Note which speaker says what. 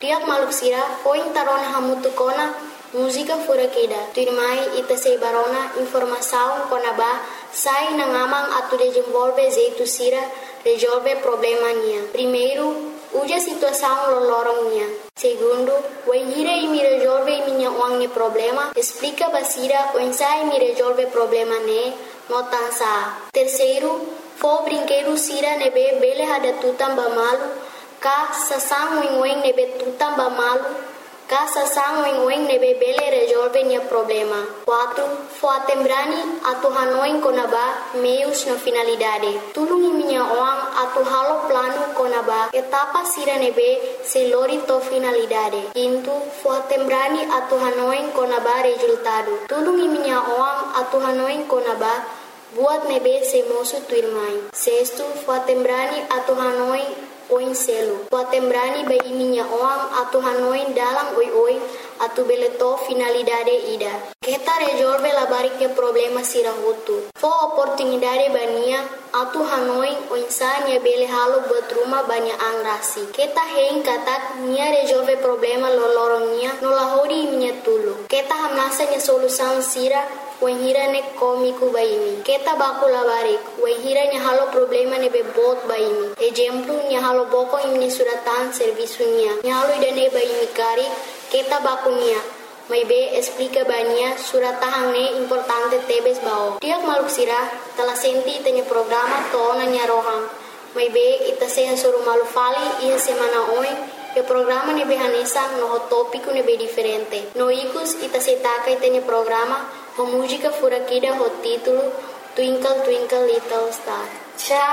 Speaker 1: Tiap maluk sira foi tarona hamutu kona música furakida. Tuirmai ita sei barona informação konaba sai na ngamang atu desenvolve jeito sira resolve problema nia. Primeiro, uja situação lolorong nia. Segundo, o hira e me resolve minha wangne problema. Explica basira o ensai me resolve problema ne notansa. Terceiro, fo brinquedo sira nebe bele hada tutam bamalu ka sasang wing nebe tutam bamalu ka sasang wing nebe bele resolve nia problema. 4. Fo atembrani atu hanoin konaba meios na finalidade. Tulungi minha oang atu halo plano konaba etapa sira nebe selori to finalidade. 5. Fo atembrani atu hanoin konaba resultado. Tulungi minha oang atu hanoin konaba buat nebe se mosu tuirmai. 6. Fo atembrani atu hanoin oin selo. Fo atembrani bai minha oang atu hanoin dalam oi atu beleto finalidade ida. Kita resolve labariknya problema sira hutu. Fo oportunidade bania atu hanoin oinsanya bele halo buat rumah banyak angrasi. Kita hein katak nia resolve problema lolorongnya nolahori minha tulu. Kita hamnasanya solusan sira wahira ne komiku baimi. Kita baku labarik wahira nya halo problema ne bebot baimi. Exemplo nya halo boko imni suratan servisunya. Nya halo idane baimi kari kita baku nia. Mai be explica bania suratahang ne importante tebes bao. Tiap maluk sira telah senti tanya programa tona nya rohang. Mai be ita seha suruh malu fali iya semana oi. E programa ne be hanesa no tópico ne be diferente. No ikus ita setaka tanya programa ho música furakida ho título Twinkle Twinkle Little Star. Tchau.